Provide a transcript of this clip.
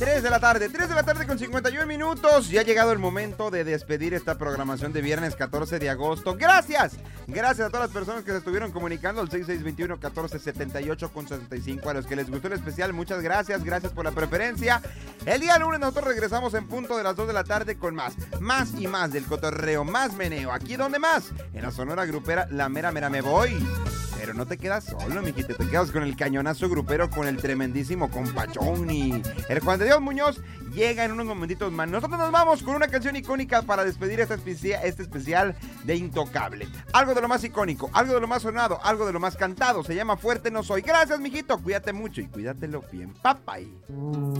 3 de la tarde con 51 minutos. Ya ha llegado el momento de despedir esta programación de viernes 14 de agosto. Gracias a todas las personas que se estuvieron comunicando al 6621-1478-65. A los que les gustó el especial, muchas gracias por la preferencia. El día lunes nosotros regresamos en punto de las 2 de la tarde con más y más del cotorreo, más meneo. ¿Aquí dónde más? En la Sonora Grupera, la mera me voy. Pero no te quedas solo, mijito, te quedas con el cañonazo grupero, con el tremendísimo compachón. Y el Juan de Dios Muñoz llega en unos momentitos más. Nosotros nos vamos con una canción icónica para despedir este especial de Intocable. Algo de lo más icónico, algo de lo más sonado, algo de lo más cantado. Se llama Fuerte No Soy. Gracias, mijito, cuídate mucho y cuídatelo bien, papay.